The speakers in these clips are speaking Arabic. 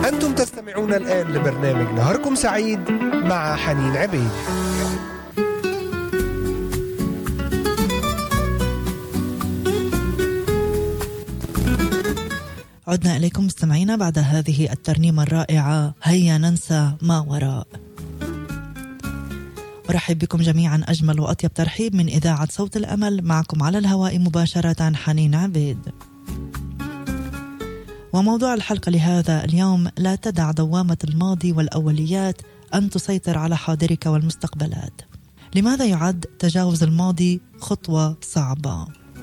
أنتم تستمعون الآن لبرنامج نهاركم سعيد مع حنين عبيد. عدنا إليكم مستمعينا بعد هذه الترنيمة الرائعة هيا ننسى ما وراء. أرحب بكم جميعا أجمل وأطيب ترحيب من إذاعة صوت الأمل، معكم على الهواء مباشرة حنين عبيد. وموضوع الحلقة لهذا اليوم: لا تدع دوامة الماضي والأوليات أن تسيطر على حاضرك والمستقبلات. لماذا يعد تجاوز الماضي خطوة صعبة؟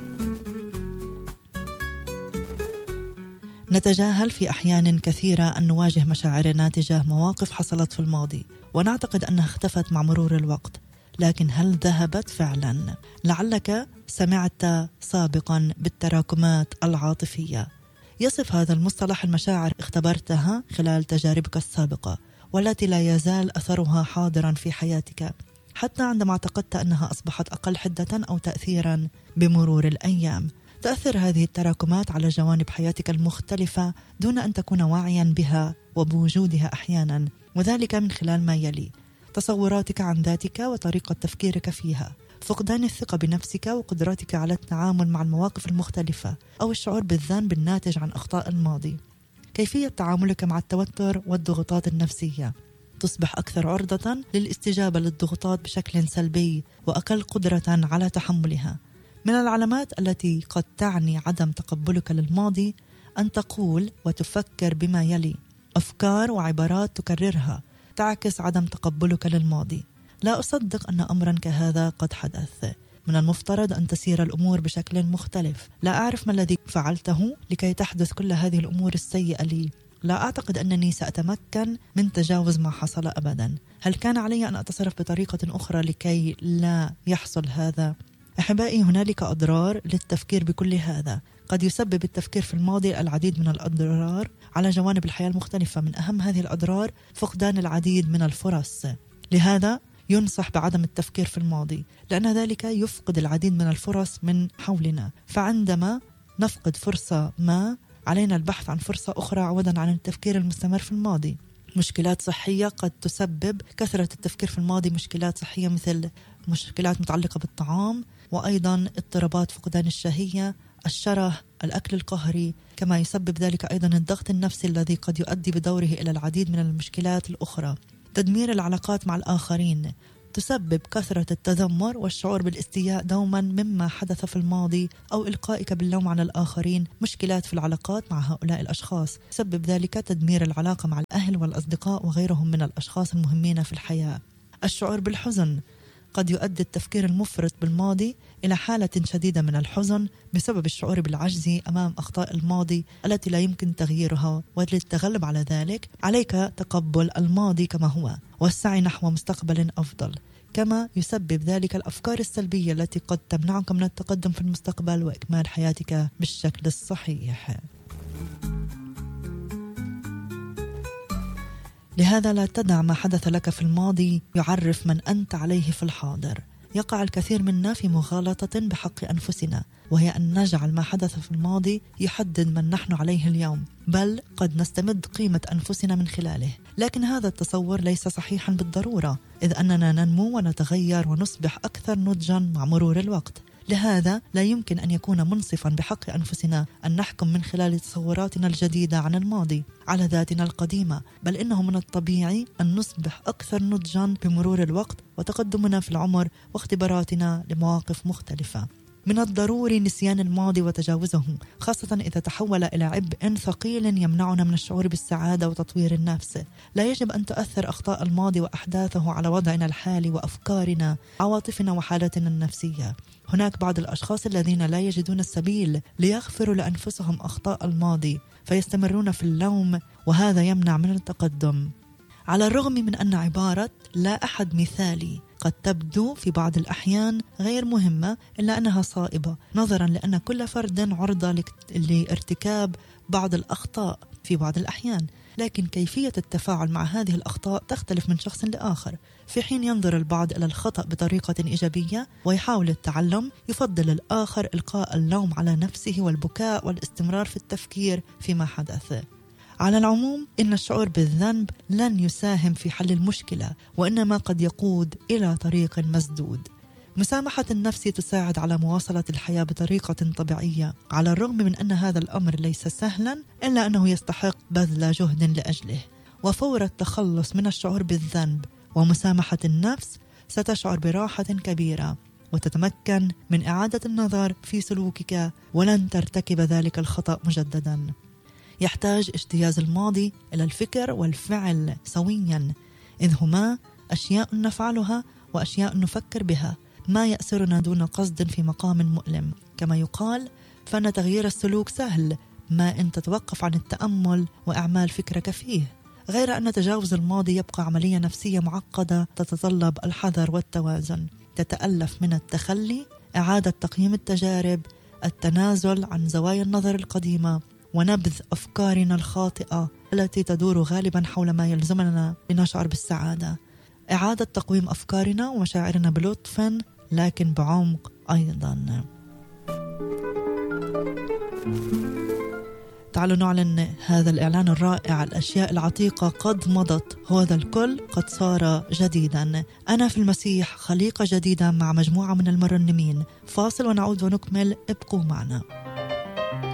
نتجاهل في أحيان كثيرة أن نواجه مشاعرنا تجاه مواقف حصلت في الماضي ونعتقد أنها اختفت مع مرور الوقت، لكن هل ذهبت فعلا؟ لعلك سمعت سابقا بالتراكمات العاطفية. يصف هذا المصطلح المشاعر اختبرتها خلال تجاربك السابقة والتي لا يزال أثرها حاضرا في حياتك حتى عندما اعتقدت أنها أصبحت أقل حدة أو تأثيرا بمرور الأيام. تأثر هذه التراكمات على جوانب حياتك المختلفة دون أن تكون واعيا بها وبوجودها أحيانا، وذلك من خلال ما يلي: تصوراتك عن ذاتك وطريقة تفكيرك فيها، فقدان الثقة بنفسك وقدراتك على التعامل مع المواقف المختلفة، أو الشعور بالذنب الناتج عن أخطاء الماضي. كيفية تعاملك مع التوتر والضغوطات النفسية: تصبح أكثر عرضة للاستجابة للضغوطات بشكل سلبي وأقل قدرة على تحملها. من العلامات التي قد تعني عدم تقبلك للماضي أن تقول وتفكر بما يلي: أفكار وعبارات تكررها تعكس عدم تقبلك للماضي. لا أصدق أن أمرا كهذا قد حدث. من المفترض أن تسير الأمور بشكل مختلف. لا أعرف ما الذي فعلته لكي تحدث كل هذه الأمور السيئة لي. لا أعتقد أنني سأتمكن من تجاوز ما حصل أبدا. هل كان علي أن أتصرف بطريقة أخرى لكي لا يحصل هذا؟ أحبائي، هنالك أضرار للتفكير بكل هذا. قد يسبب التفكير في الماضي العديد من الأضرار على جوانب الحياة المختلفة. من أهم هذه الأضرار فقدان العديد من الفرص. لهذا ينصح بعدم التفكير في الماضي، لأن ذلك يفقد العديد من الفرص من حولنا. فعندما نفقد فرصة ما علينا البحث عن فرصة أخرى عوضا عن التفكير المستمر في الماضي. مشكلات صحية قد تسبب كثرة التفكير في الماضي مشكلات صحية مثل مشكلات متعلقة بالطعام، وأيضا اضطرابات فقدان الشهية، الشره، الأكل القهري. كما يسبب ذلك أيضا الضغط النفسي الذي قد يؤدي بدوره إلى العديد من المشكلات الأخرى. تدمير العلاقات مع الآخرين: تسبب كثرة التذمر والشعور بالاستياء دوما مما حدث في الماضي أو إلقائك باللوم على الآخرين. مشكلات في العلاقات مع هؤلاء الأشخاص يسبب ذلك تدمير العلاقة مع الأهل والأصدقاء وغيرهم من الأشخاص المهمين في الحياة. الشعور بالحزن: قد يؤدي التفكير المفرط بالماضي إلى حالة شديدة من الحزن بسبب الشعور بالعجز أمام أخطاء الماضي التي لا يمكن تغييرها. وللتغلب على ذلك عليك تقبل الماضي كما هو والسعي نحو مستقبل أفضل. كما يسبب ذلك الأفكار السلبية التي قد تمنعك من التقدم في المستقبل وإكمال حياتك بالشكل الصحيح. لهذا لا تدع ما حدث لك في الماضي يعرف من أنت عليه في الحاضر. يقع الكثير منا في مغالطة بحق أنفسنا، وهي أن نجعل ما حدث في الماضي يحدد من نحن عليه اليوم، بل قد نستمد قيمة أنفسنا من خلاله. لكن هذا التصور ليس صحيحا بالضرورة، إذ أننا ننمو ونتغير ونصبح أكثر نضجا مع مرور الوقت. لهذا لا يمكن أن يكون منصفا بحق أنفسنا أن نحكم من خلال تصوراتنا الجديدة عن الماضي على ذاتنا القديمة، بل إنه من الطبيعي أن نصبح أكثر نضجا بمرور الوقت وتقدمنا في العمر واختباراتنا لمواقف مختلفة. من الضروري نسيان الماضي وتجاوزه، خاصة إذا تحول إلى عبء ثقيل يمنعنا من الشعور بالسعادة وتطوير النفس. لا يجب أن تؤثر أخطاء الماضي وأحداثه على وضعنا الحالي وأفكارنا، عواطفنا وحالتنا النفسية. هناك بعض الأشخاص الذين لا يجدون السبيل ليغفروا لأنفسهم أخطاء الماضي فيستمرون في اللوم، وهذا يمنع من التقدم. على الرغم من أن عبارة لا أحد مثالي قد تبدو في بعض الأحيان غير مهمة، إلا أنها صائبة نظرا لأن كل فرد عرضة لارتكاب بعض الأخطاء في بعض الأحيان. لكن كيفية التفاعل مع هذه الأخطاء تختلف من شخص لآخر. في حين ينظر البعض إلى الخطأ بطريقة إيجابية ويحاول التعلم، يفضل الآخر إلقاء اللوم على نفسه والبكاء والاستمرار في التفكير فيما حدث. على العموم إن الشعور بالذنب لن يساهم في حل المشكلة، وإنما قد يقود إلى طريق مسدود. مسامحة النفس تساعد على مواصلة الحياة بطريقة طبيعية، على الرغم من أن هذا الأمر ليس سهلا، إلا أنه يستحق بذل جهد لأجله. وفور التخلص من الشعور بالذنب ومسامحة النفس ستشعر براحة كبيرة، وتتمكن من إعادة النظر في سلوكك ولن ترتكب ذلك الخطأ مجددا. يحتاج اجتياز الماضي إلى الفكر والفعل سويا، إذ هما أشياء نفعلها وأشياء نفكر بها، ما يأسرنا دون قصد في مقام مؤلم. كما يقال فإن تغيير السلوك سهل ما إن تتوقف عن التأمل وإعمال فكرك فيه، غير أن تجاوز الماضي يبقى عملية نفسية معقدة تتطلب الحذر والتوازن، تتألف من التخلي، إعادة تقييم التجارب، التنازل عن زوايا النظر القديمة، ونبذ أفكارنا الخاطئة التي تدور غالبا حول ما يلزمنا لنشعر بالسعادة، إعادة تقويم أفكارنا ومشاعرنا بلطف لكن بعمق أيضا. تعالوا نعلن هذا الإعلان الرائع: الأشياء العتيقة قد مضت، هذا الكل قد صار جديدا. أنا في المسيح خليقة جديدة مع مجموعة من المرنمين. فاصل ونعود ونكمل، ابقوا معنا.